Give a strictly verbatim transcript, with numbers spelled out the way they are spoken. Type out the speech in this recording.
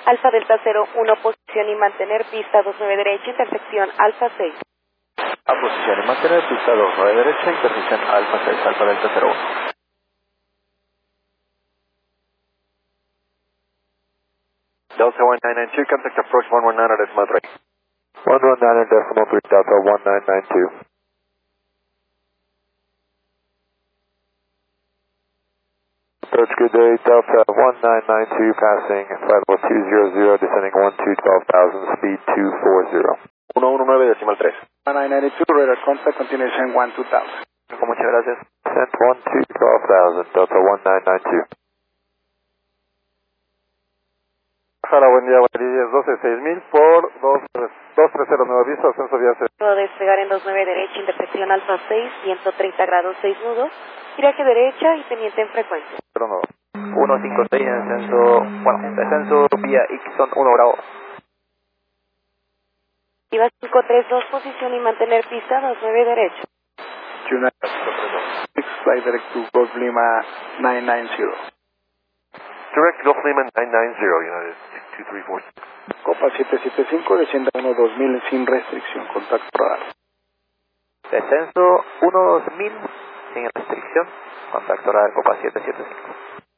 Alfa Delta cero uno, posición y mantener pista dos nueve derecha, intersección Alfa seis. A posición y mantener pista dos nueve derecha, intersección Alfa seis, Alfa Delta cero uno. Delta one nine nine two, contact approach one one nine at decimal three. one one nine at decimal three, Delta one nine nine two. Approach good day, Delta one nine nine two, passing flight level two zero zero, descending one two twelve thousand, speed two four zero. one one nine decimal three. one nine nine two, radar contact, continuation one two thousand. Muchas gracias. Descent one two twelve thousand, Delta one nine nine two. Jara, buen día, Validez doce seis mil por dos tres cero nueve aviso, ascenso vía C. Puedo despegar en dos nueve derecha, intersección Alfa seis, ciento treinta grados seis nudos, giraje derecha y teniente en frecuencia. cero nueve. uno cinco seis en ascenso, bueno, descenso vía Ixon uno Bravo. Iba cinco tres dos, posición y mantener pista dos nueve derecha. United six, flight direct to Golf Lima nine nine zero. Direct Golf Lima nine nine zero, United two three four. Copa siete siete cinco, descienda uno dos mil sin restricción, contacto radar. Descenso uno dos mil sin restricción, contacto radar Copa siete siete cinco.